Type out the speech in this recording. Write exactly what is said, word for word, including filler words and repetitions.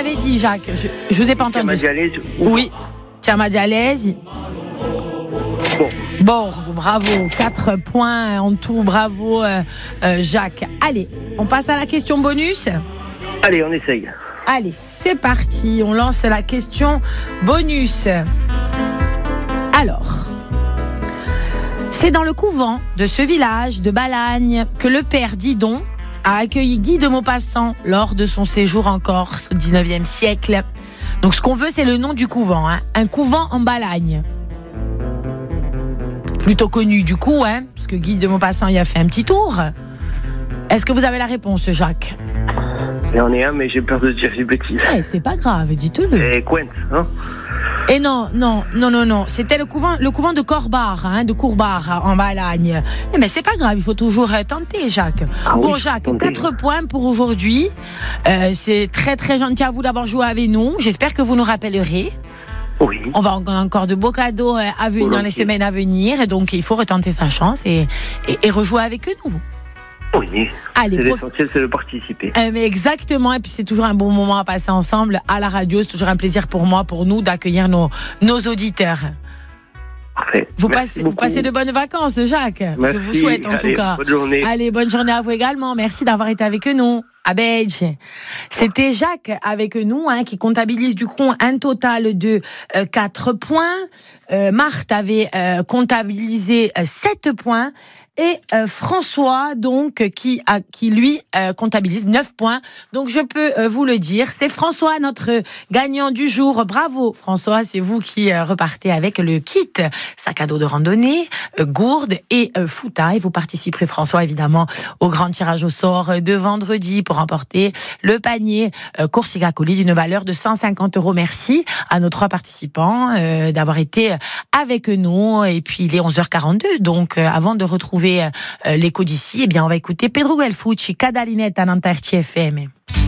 m'avez dit, Jacques. Je, je vous ai pas entendu. Chiama Dialese. Oui. Chiama Dialese. Bon. Bon, bravo. Quatre points en tout. Bravo, euh, euh, Jacques. Allez, on passe à la question bonus. Allez, on essaye. Allez, c'est parti. On lance la question bonus. Alors, c'est dans le couvent de ce village de Balagne que le père Didon a accueilli Guy de Maupassant lors de son séjour en Corse au dix-neuvième siècle. Donc, ce qu'on veut, c'est le nom du couvent. Hein. Un couvent en Balagne. Plutôt connu du coup, hein, parce que Guy de Maupassant y a fait un petit tour. Est-ce que vous avez la réponse, Jacques ? J'en ai un, mais j'ai peur de dire des bêtises. Eh, c'est pas grave, dites-le. Et Quent, hein? Et non, non, non, non, non. C'était le couvent, le couvent de Corbar, hein, de Courbar, en Balagne. Eh, mais c'est pas grave, il faut toujours euh, tenter, Jacques. Ah bon, oui, Jacques, tenter. quatre points pour aujourd'hui. Euh, c'est très, très gentil à vous d'avoir joué avec nous. J'espère que vous nous rappellerez. Oui. On va encore encore de beaux cadeaux euh, à venir dans les semaines à venir. Donc, il faut retenter sa chance et, et, et rejouer avec nous. Oui. Allez, c'est prof... l'essentiel, c'est de participer. Euh, mais exactement, et puis c'est toujours un bon moment à passer ensemble à la radio. C'est toujours un plaisir pour moi, pour nous, d'accueillir nos, nos auditeurs. Parfait. Vous Merci passez, beaucoup. vous passez de bonnes vacances, Jacques. Merci. Je vous souhaite en Allez, tout cas. bonne journée. Allez, bonne journée à vous également. Merci d'avoir été avec nous. À Beige. C'était Jacques avec nous, hein, qui comptabilise du coup un total de euh, quatre points. Euh, Marthe avait euh, comptabilisé euh, sept points. Et euh, François, donc, qui, a, qui lui euh, comptabilise neuf points. Donc, je peux euh, vous le dire, c'est François, notre gagnant du jour. Bravo, François, c'est vous qui euh, repartez avec le kit sac à dos de randonnée, euh, gourde et euh, fouta. Et vous participerez, François, évidemment, au grand tirage au sort de vendredi pour remporter le panier euh, Corsica Colis d'une valeur de cent cinquante euros. Merci à nos trois participants euh, d'avoir été avec nous. Et puis, il est onze heures quarante-deux. Donc, euh, avant de retrouver l'écho d'ici, eh bien, on va écouter Pedro Guelfucci, Cadalinetta Nanterci F M.